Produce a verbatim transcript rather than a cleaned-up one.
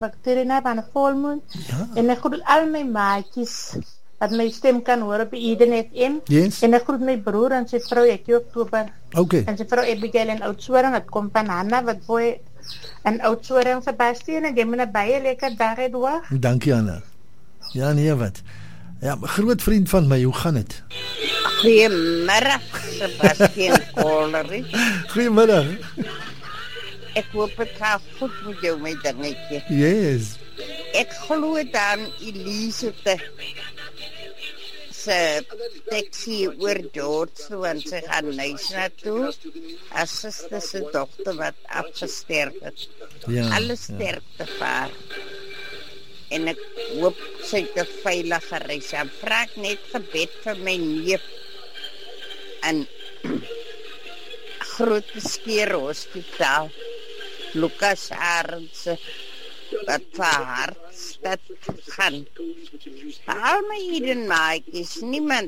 Victorina van 'n volmoon. Ja. En ek groet al my maatjies wat my stem kan hoor op Eden F M. Yes. En ek groet my broer en sy vrou Etjie Oktober. Okay. En sy vrou Abigail in Oudtshoorn. Het kom van Hanna wat boy in Oudtshoorn Sebastian en jy moet 'n baie lekker dag hê, hoor. Dankie Anna. Ja, nee wat. Ja, groot vriend van my, hoe gaan dit? Goeiemiddag, Sebastian Collery. Goeiemiddag. Ek hoop het gaat goed met jou, my dingetje. Yes. Ek glo dan Elise te se taxi oor George toe en sy gaan huis naartoe. As sister se dogter wat afgesterf het. Ja. Alle sterkte vir haar. En ek hoop sy het 'n veilige reis. En vra ek net gebed vir my neef in Groot Skeer Hospitaal. Lucas Arendse wat vir hartstad gaan. Al my Eden maatjies, niemand